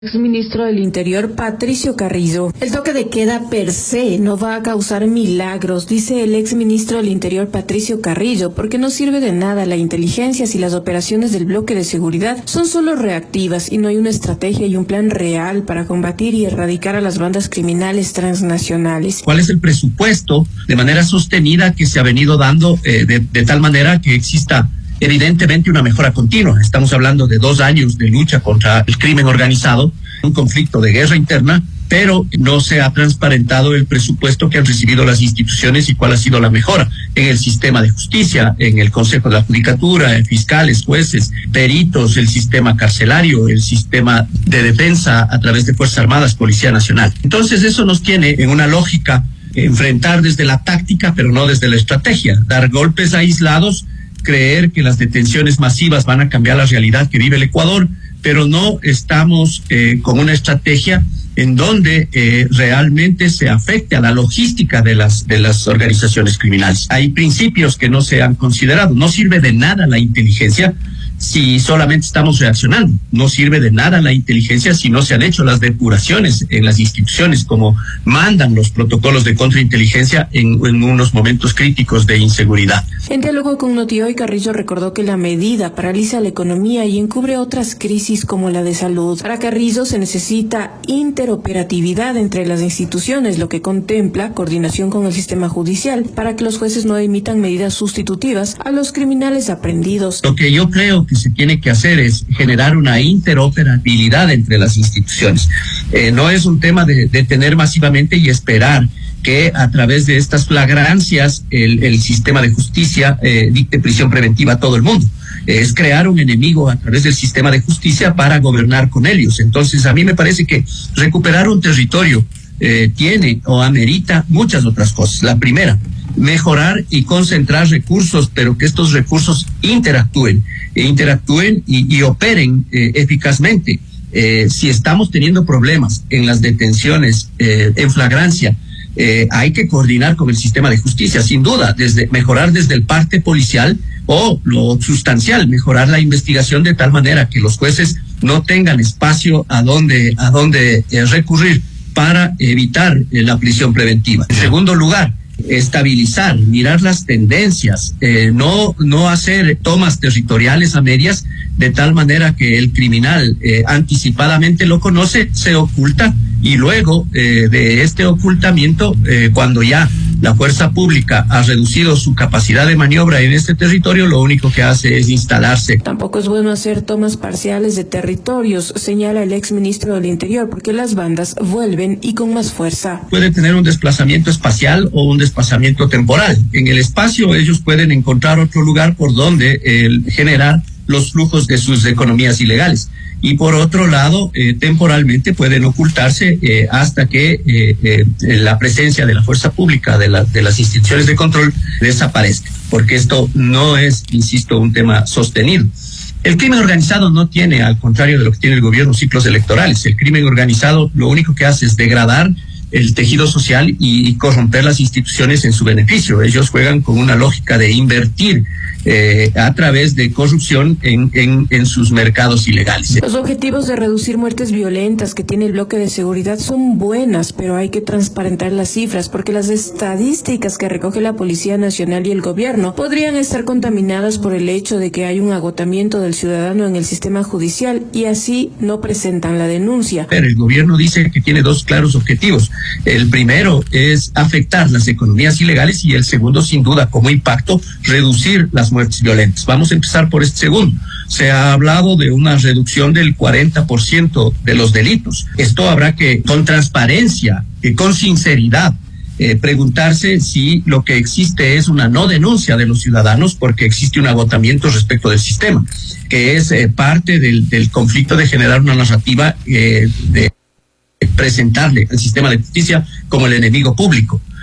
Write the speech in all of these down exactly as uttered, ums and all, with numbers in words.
Exministro del Interior, Patricio Carrillo. El toque de queda per se no va a causar milagros, dice el exministro del Interior, Patricio Carrillo, porque no sirve de nada la inteligencia si las operaciones del bloque de seguridad son solo reactivas y no hay una estrategia y un plan real para combatir y erradicar a las bandas criminales transnacionales. ¿Cuál es el presupuesto de manera sostenida que se ha venido dando eh, de, de tal manera que exista evidentemente una mejora continua? Estamos hablando de dos años de lucha contra el crimen organizado, un conflicto de guerra interna, pero no se ha transparentado el presupuesto que han recibido las instituciones y cuál ha sido la mejora en el sistema de justicia, en el Consejo de la Judicatura, en fiscales, jueces, peritos, el sistema carcelario, el sistema de defensa a través de Fuerzas Armadas, Policía Nacional. Entonces eso nos tiene en una lógica enfrentar desde la táctica, pero no desde la estrategia, dar golpes aislados, creer que las detenciones masivas van a cambiar la realidad que vive el Ecuador, pero no estamos eh, con una estrategia en donde eh, realmente se afecte a la logística de las de las organizaciones criminales. Hay principios que no se han considerado. No sirve de nada la inteligencia si solamente estamos reaccionando. No sirve de nada la inteligencia si no se han hecho las depuraciones en las instituciones como mandan los protocolos de contrainteligencia en, en unos momentos críticos de inseguridad. En diálogo con Notihoy, Carrillo recordó que la medida paraliza la economía y encubre otras crisis como la de salud. Para Carrillo se necesita interoperatividad entre las instituciones, lo que contempla coordinación con el sistema judicial para que los jueces no emitan medidas sustitutivas a los criminales aprendidos. Lo que yo creo que se tiene que hacer es generar una interoperabilidad entre las instituciones. Eh, no es un tema de detener masivamente y esperar que a través de estas flagrancias el, el sistema de justicia eh, dicte prisión preventiva a todo el mundo. Eh, es crear un enemigo a través del sistema de justicia para gobernar con ellos. Entonces a mí me parece que recuperar un territorio eh, tiene o amerita muchas otras cosas. La primera, mejorar y concentrar recursos, pero que estos recursos interactúen, e interactúen y, y operen eh, eficazmente. Eh, si estamos teniendo problemas en las detenciones eh, en flagrancia, eh, hay que coordinar con el sistema de justicia, sin duda, desde mejorar desde el parte policial o lo sustancial, mejorar la investigación de tal manera que los jueces no tengan espacio a donde, a donde eh, recurrir para evitar eh, la prisión preventiva. En segundo lugar, estabilizar, mirar las tendencias, eh, no no hacer tomas territoriales a medias de tal manera que el criminal eh, anticipadamente lo conoce, se oculta y luego eh, de este ocultamiento, eh, cuando ya la fuerza pública ha reducido su capacidad de maniobra en este territorio, lo único que hace es instalarse. Tampoco es bueno hacer tomas parciales de territorios, señala el exministro del Interior, porque las bandas vuelven y con más fuerza. Puede tener un desplazamiento espacial o un desplazamiento temporal. En el espacio ellos pueden encontrar otro lugar por donde eh, generar los flujos de sus economías ilegales. Y por otro lado, eh, temporalmente pueden ocultarse eh, hasta que eh, eh, la presencia de la fuerza pública, de, la, de las instituciones de control, desaparezca, porque esto no es, insisto, un tema sostenido. El crimen organizado no tiene, al contrario de lo que tiene el gobierno, ciclos electorales. El crimen organizado lo único que hace es degradar el tejido social y, y corromper las instituciones en su beneficio. Ellos juegan con una lógica de invertir eh, a través de corrupción en, en, en sus mercados ilegales. Los objetivos de reducir muertes violentas que tiene el bloque de seguridad son buenas, pero hay que transparentar las cifras porque las estadísticas que recoge la Policía Nacional y el gobierno podrían estar contaminadas por el hecho de que hay un agotamiento del ciudadano en el sistema judicial y así no presentan la denuncia. Pero el gobierno dice que tiene dos claros objetivos. El primero es afectar las economías ilegales y el segundo, sin duda, como impacto, reducir las muertes violentas. Vamos a empezar por este segundo. Se ha hablado de una reducción del cuarenta por ciento de los delitos. Esto habrá que, con transparencia, eh, con sinceridad, eh, preguntarse si lo que existe es una no denuncia de los ciudadanos porque existe un agotamiento respecto del sistema, que es eh, parte del, del conflicto de generar una narrativa eh, de presentarle al sistema de justicia como el enemigo público.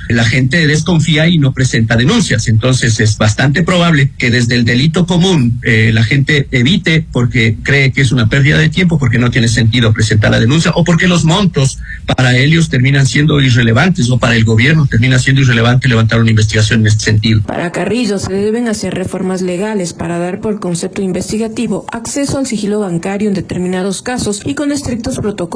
la gente desconfía y no presenta denuncias. Entonces es bastante probable que desde el delito común eh, la gente evite porque cree que es una pérdida de tiempo, porque no tiene sentido presentar la denuncia o porque los montos para ellos terminan siendo irrelevantes o para el gobierno termina siendo irrelevante levantar una investigación en este sentido. Para Carrillo se deben hacer reformas legales para dar por concepto investigativo acceso al sigilo bancario en determinados casos y con estrictos protocolos